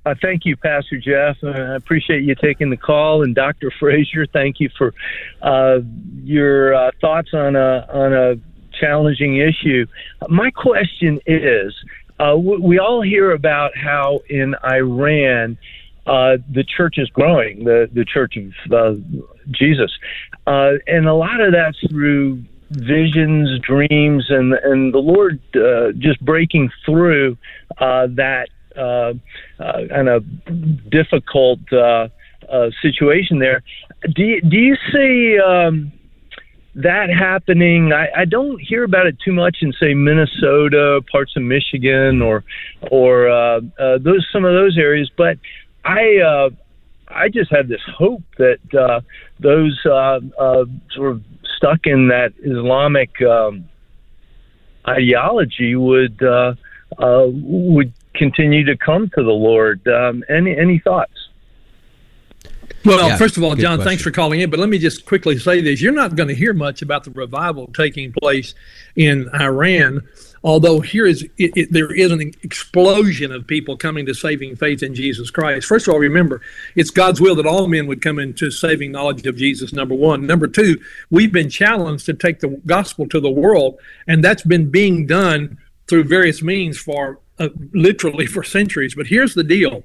Uh, thank you, Pastor Jeff. Uh, I appreciate you taking the call, and Doctor Frazier, thank you for uh, your uh, thoughts on a on a challenging issue. My question is, uh, we all hear about how in Iran uh, the church is growing, the the Church of uh, Jesus, uh, and a lot of that's through visions, dreams, and and the Lord uh, just breaking through uh, that. Uh, uh, kind of difficult uh, uh, situation there. Do you, do you see um, that happening? I, I don't hear about it too much in, say, Minnesota, parts of Michigan, or or uh, uh, those some of those areas. But I uh, I just have this hope that uh, those uh, uh, sort of stuck in that Islamic um, ideology would uh, uh, would. continue to come to the Lord. Um, any any thoughts? Well, yeah, first of all, John, question. Thanks for calling in. But let me just quickly say this. You're not going to hear much about the revival taking place in Iran, although here is it, it, there is an explosion of people coming to saving faith in Jesus Christ. First of all, remember, it's God's will that all men would come into saving knowledge of Jesus, number one. Number two, we've been challenged to take the gospel to the world, and that's been being done through various means for Uh, literally for centuries. But here's the deal.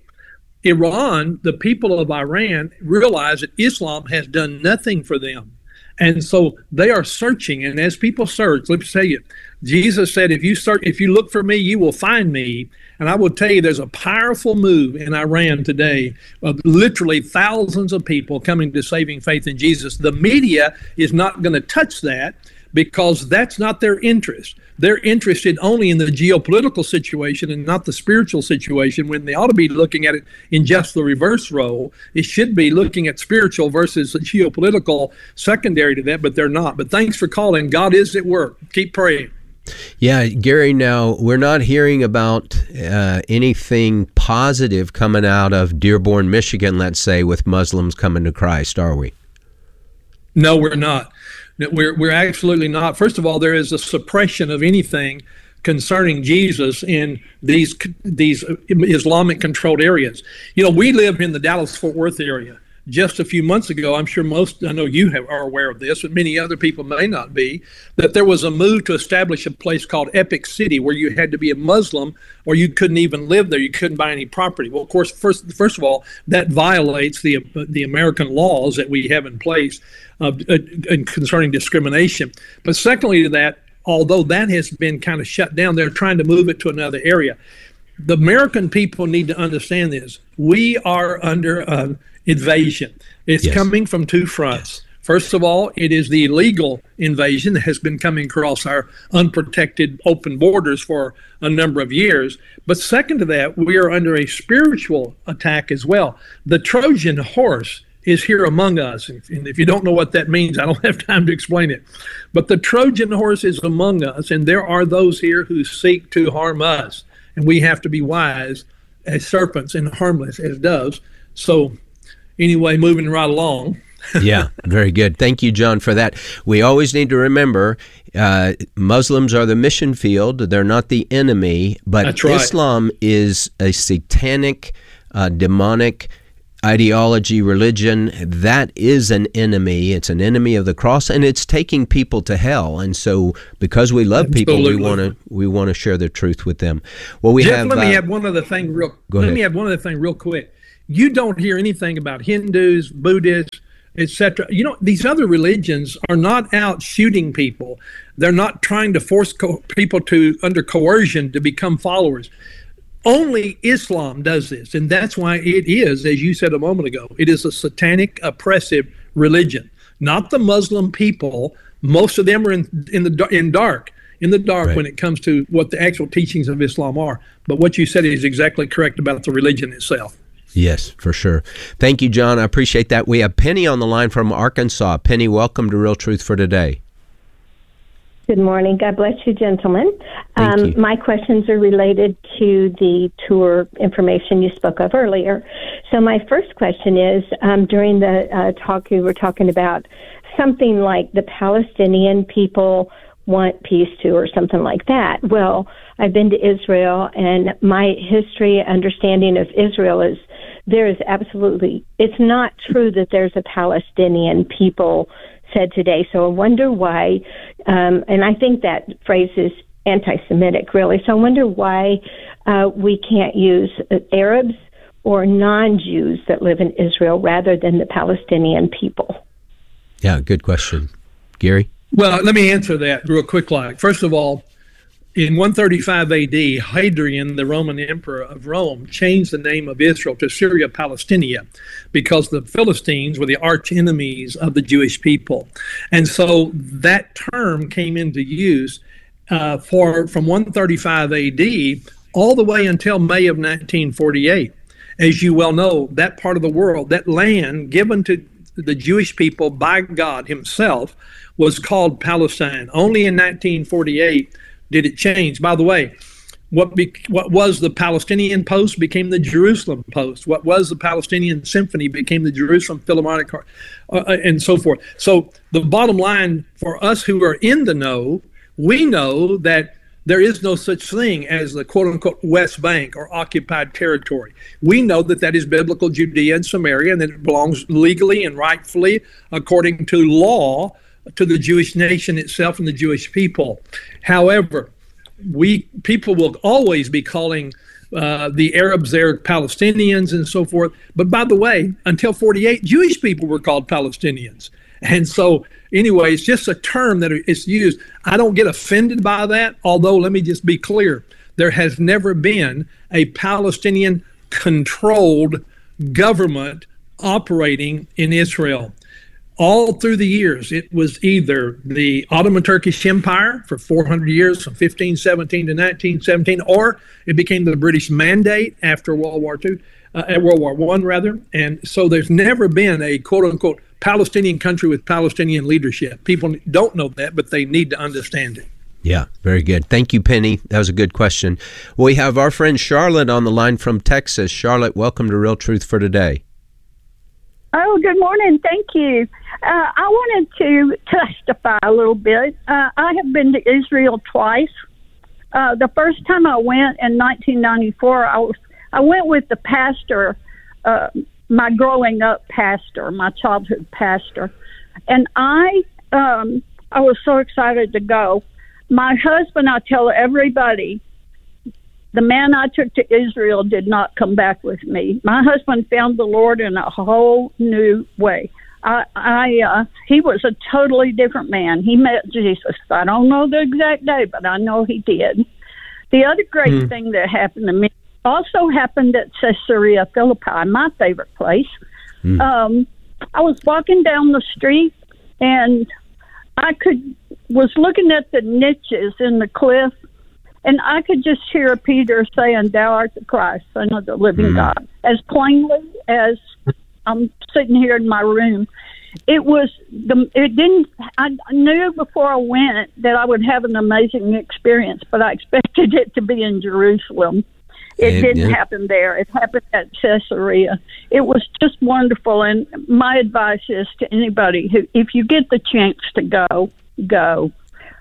Iran, the people of Iran, realize that Islam has done nothing for them. And so they are searching. And as people search, let me tell you, Jesus said, if you search, if you look for me, you will find me. And I will tell you, there's a powerful move in Iran today of literally thousands of people coming to saving faith in Jesus. The media is not going to touch that because that's not their interest. They're interested only in the geopolitical situation and not the spiritual situation, when they ought to be looking at it in just the reverse role. It should be looking at spiritual versus geopolitical secondary to that, but they're not. But thanks for calling. God is at work. Keep praying. Yeah, Gary, now we're not hearing about uh, anything positive coming out of Dearborn, Michigan, let's say, with Muslims coming to Christ, are we? No, we're not. We're we're absolutely not. First of all, there is a suppression of anything concerning Jesus in these these Islamic-controlled areas. You know, we live in the Dallas-Fort Worth area. Just a few months ago, I'm sure most, I know you have, are aware of this, but many other people may not be, that there was a move to establish a place called Epic City where you had to be a Muslim or you couldn't even live there. You couldn't buy any property. Well, of course, first first of all, that violates the the American laws that we have in place uh, uh, concerning discrimination. But secondly to that, although that has been kind of shut down, they're trying to move it to another area. The American people need to understand this. We are under uh, invasion. It's yes. coming from two fronts. Yes. First of all, it is the illegal invasion that has been coming across our unprotected open borders for a number of years. But second to that, we are under a spiritual attack as well. The Trojan horse is here among us. And if you don't know what that means, I don't have time to explain it. But the Trojan horse is among us, and there are those here who seek to harm us. And we have to be wise as serpents and harmless as doves. So anyway, moving right along. Yeah, very good. Thank you, John, for that. We always need to remember uh, Muslims are the mission field. They're not the enemy. But That's right. Islam is a satanic, uh, demonic ideology, religion. That is an enemy. It's an enemy of the cross, and it's taking people to hell. And so because we love people, Absolutely. we want to we want to share the truth with them. Well, we Jeff, have let me uh, add one other thing real Go let ahead. me add one other thing real quick. You don't hear anything about Hindus, Buddhists, et cetera. You know, these other religions are not out shooting people. They're not trying to force co- people to under coercion to become followers. Only Islam does this, and that's why it is, as you said a moment ago, it is a satanic, oppressive religion. Not the Muslim people. Most of them are in in the in dark, in the dark right. when it comes to what the actual teachings of Islam are. But what you said is exactly correct about the religion itself. Yes, for sure. Thank you, John. I appreciate that. We have Penny on the line from Arkansas. Penny, welcome to Real Truth for Today. Good morning. God bless you, gentlemen. Thank Um, you. my questions are related to the tour information you spoke of earlier. So my first question is, um, during the uh, talk you were talking about something like the Palestinian people want peace to, or something like that. Well, I've been to Israel, and my history, understanding of Israel is there is absolutely, it's not true that there's a Palestinian people said today. So I wonder why, um, and I think that phrase is anti-Semitic, really. So I wonder why uh, we can't use Arabs or non-Jews that live in Israel rather than the Palestinian people. Yeah, good question. Gary? Well, let me answer that real quick. Like, first of all, in one thirty-five A D, Hadrian, the Roman emperor of Rome, changed the name of Israel to Syria Palestinia because the Philistines were the arch enemies of the Jewish people. And so that term came into use uh, for from one thirty-five A D all the way until May of nineteen forty-eight. As you well know, that part of the world, that land given to the Jewish people by God himself, was called Palestine. Only in nineteen forty-eight did it change. By the way, what be, what was the Palestinian Post became the Jerusalem Post. What was the Palestinian Symphony became the Jerusalem Philharmonic, uh, and so forth. So the bottom line for us who are in the know, we know that there is no such thing as the quote-unquote West Bank or occupied territory. We know that that is biblical Judea and Samaria, and that it belongs legally and rightfully, according to law, to the Jewish nation itself and the Jewish people. However, we people will always be calling uh, the Arabs there Palestinians and so forth. But by the way, until forty-eight, Jewish people were called Palestinians. And so anyway, it's just a term that is used. I don't get offended by that, although let me just be clear. There has never been a Palestinian-controlled government operating in Israel. All through the years, it was either the Ottoman Turkish Empire for four hundred years, from fifteen seventeen to nineteen seventeen, or it became the British Mandate after World War Two, uh, World War One rather. And so there's never been a quote-unquote Palestinian country with Palestinian leadership. People don't know that, but they need to understand it. Yeah, very good. Thank you, Penny. That was a good question. We have our friend Charlotte on the line from Texas. Charlotte, welcome to Real Truth for Today. Oh, good morning. Thank you. Uh, I wanted to testify a little bit. Uh, I have been to Israel twice. Uh, the first time I went in nineteen ninety-four, I was I went with the pastor, uh, my growing up pastor, my childhood pastor, and I um, I was so excited to go. My husband, I tell everybody, the man I took to Israel did not come back with me. My husband found the Lord in a whole new way. I, I, uh, he was a totally different man. He met Jesus. I don't know the exact day, but I know he did. The other great mm. thing that happened to me also happened at Caesarea Philippi, my favorite place. Mm. Um, I was walking down the street, and I could was looking at the niches in the cliff, and I could just hear Peter saying, "Thou art the Christ, Son of the living mm. God," as plainly as I'm sitting here in my room. It was the. It didn't. I knew before I went that I would have an amazing experience, but I expected it to be in Jerusalem. It and, didn't yeah. happen there. It happened at Caesarea. It was just wonderful. And my advice is to anybody who, if you get the chance to go, go.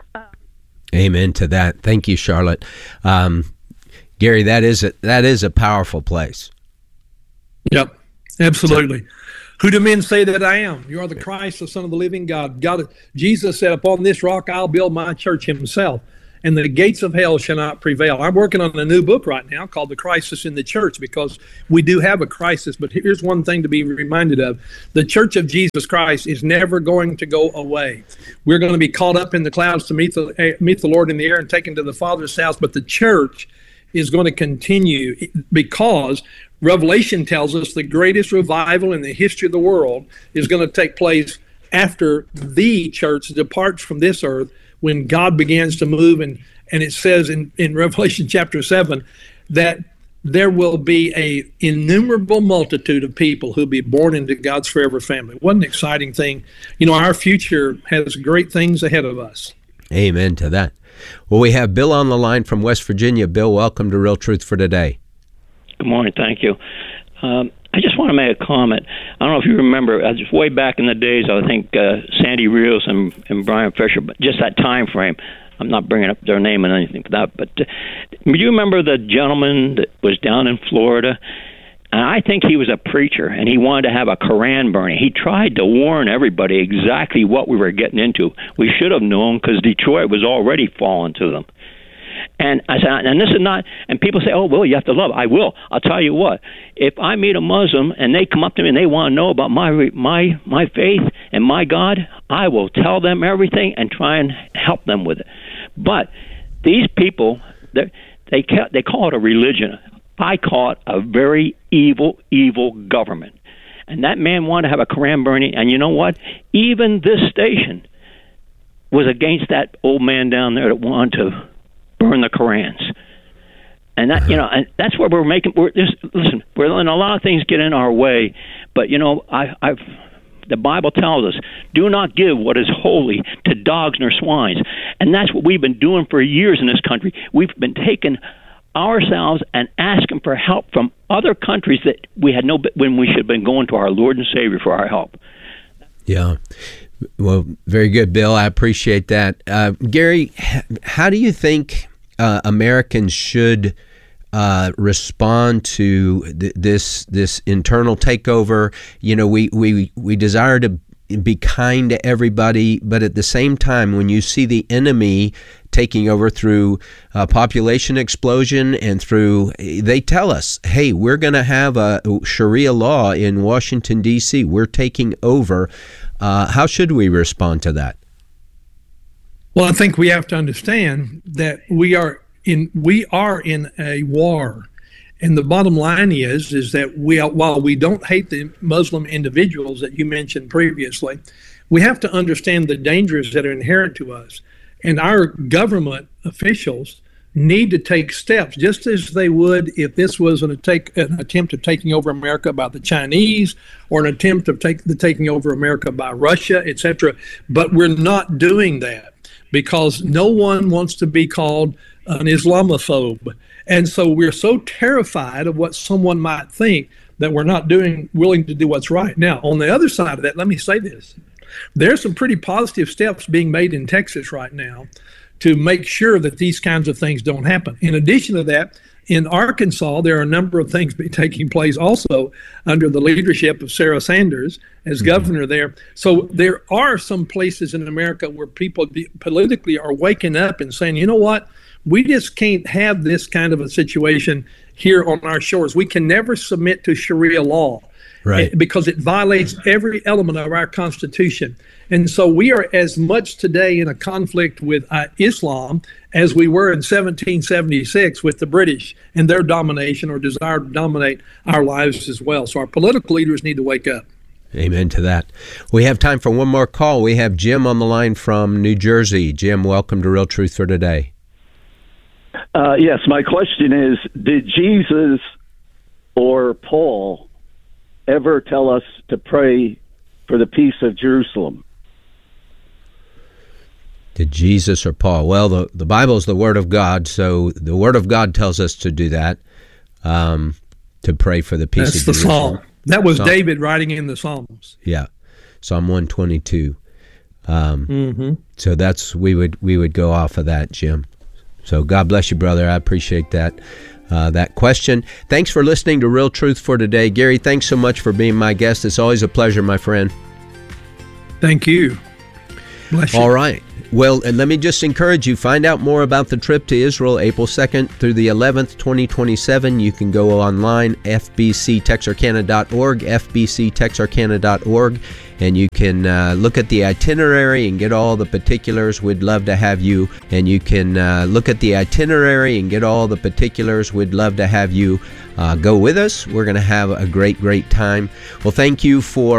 Amen to that. Thank you, Charlotte. Um, Gary, that is a, that is a powerful place. Yep, absolutely. So, who do men say that I am? You are the Christ, the Son of the living God. God, Jesus said, "Upon this rock I'll build my church himself, and the gates of hell shall not prevail." I'm working on a new book right now called The Crisis in the Church, because we do have a crisis. But here's one thing to be reminded of. The Church of Jesus Christ is never going to go away. We're going to be caught up in the clouds to meet the, meet the Lord in the air and taken to the Father's house. But the church is going to continue, because Revelation tells us the greatest revival in the history of the world is going to take place after the church departs from this earth, when God begins to move. And, and it says in, in Revelation chapter seven that there will be a innumerable multitude of people who'll be born into God's forever family. What an exciting thing. You know, our future has great things ahead of us. Amen to that. Well, we have Bill on the line from West Virginia. Bill, welcome to Real Truth for Today. Good morning. Thank you. Um, I just want to make a comment. I don't know if you remember, uh, just way back in the days, I think uh, Sandy Rios and, and Brian Fisher, but just that time frame. I'm not bringing up their name and anything for that, but uh, do you remember the gentleman that was down in Florida? And I think he was a preacher, and he wanted to have a Koran burning. He tried to warn everybody exactly what we were getting into. We should have known, because Detroit was already falling to them. And I said, and this is not, and people say, oh, well, you have to love. I will. I'll tell you what. If I meet a Muslim and they come up to me and they want to know about my my my faith and my God, I will tell them everything and try and help them with it. But these people, they they they call it a religion. I call it a very evil, evil government. And that man wanted to have a Koran burning, and you know what? Even this station was against that old man down there that wanted to burn the Korans. And that, you know, and that's where we're making, we're just, listen, we're letting a lot of things get in our way, but, you know, I, I've, the Bible tells us, do not give what is holy to dogs nor swines. And that's what we've been doing for years in this country. We've been taking ourselves and asking for help from other countries that we had no, when we should have been going to our Lord and Savior for our help. Yeah. Well, very good, Bill. I appreciate that. Uh, Gary, how do you think uh, Americans should uh, respond to th- this this internal takeover? You know, we, we, we desire to be kind to everybody, but at the same time, when you see the enemy taking over through uh, population explosion and through, they tell us, hey, we're going to have a Sharia law in Washington, D C. We're taking over. Uh, how should we respond to that? Well, I think we have to understand that we are in we are in a war, and the bottom line is is that we, while we don't hate the Muslim individuals that you mentioned previously, we have to understand the dangers that are inherent to us, and our government officials need to take steps, just as they would if this was an, take, an attempt of taking over America by the Chinese, or an attempt of take, the taking over America by Russia, et cetera. But we're not doing that, because no one wants to be called an Islamophobe. And so we're so terrified of what someone might think that we're not doing, willing to do what's right. Now, on the other side of that, let me say this. There's some pretty positive steps being made in Texas right now to make sure that these kinds of things don't happen. In addition to that, in Arkansas, there are a number of things taking place also under the leadership of Sarah Sanders as mm-hmm. governor there. So there are some places in America where people be, politically are waking up and saying, you know what, we just can't have this kind of a situation here on our shores. We can never submit to Sharia law. Right. Because it violates every element of our Constitution. And so we are as much today in a conflict with uh, Islam as we were in seventeen seventy-six with the British and their domination or desire to dominate our lives as well. So our political leaders need to wake up. Amen to that. We have time for one more call. We have Jim on the line from New Jersey. Jim, welcome to Real Truth for Today. Uh, yes, my question is, did Jesus or Paul ever tell us to pray for the peace of Jerusalem? Did Jesus or Paul? Well, the, the Bible is the Word of God, so the Word of God tells us to do that, um, to pray for the peace That's of the Jerusalem. Psalm. That was Psalm. David writing in the Psalms. Yeah, Psalm one twenty-two. Um, mm-hmm. So that's we would we would go off of that, Jim. So God bless you, brother. I appreciate that. Uh, that question. Thanks for listening to Real Truth for Today. Gary, thanks so much for being my guest. It's always a pleasure, my friend. Thank you. Bless you. All right. Well, and let me just encourage you, find out more about the trip to Israel, April second through the eleventh, twenty twenty-seven. You can go online, f b c texarkana dot org, f b c texarkana dot org, and you can uh, look at the itinerary and get all the particulars. We'd love to have you. And you can uh, look at the itinerary and get all the particulars. We'd love to have you uh, go with us. We're going to have a great, great time. Well, thank you for